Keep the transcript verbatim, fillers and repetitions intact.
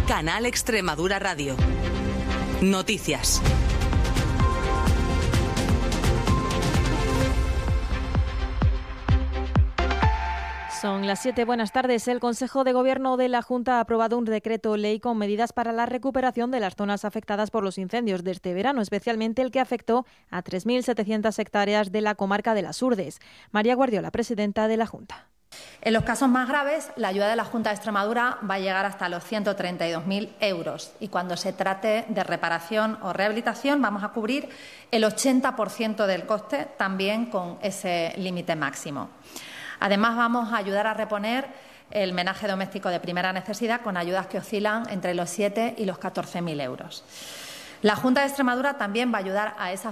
Canal Extremadura Radio. Noticias. Son las siete. Buenas tardes. El Consejo de Gobierno de la Junta ha aprobado un decreto ley con medidas para la recuperación de las zonas afectadas por los incendios de este verano, especialmente el que afectó a tres mil setecientas hectáreas de la comarca de Las Urdes. María Guardiola, presidenta de la Junta. En los casos más graves, la ayuda de la Junta de Extremadura va a llegar hasta los ciento treinta y dos mil euros y cuando se trate de reparación o rehabilitación vamos a cubrir el ochenta por ciento del coste, también con ese límite máximo. Además, vamos a ayudar a reponer el menaje doméstico de primera necesidad con ayudas que oscilan entre los siete y los catorce mil euros. La Junta de Extremadura también va a ayudar a esas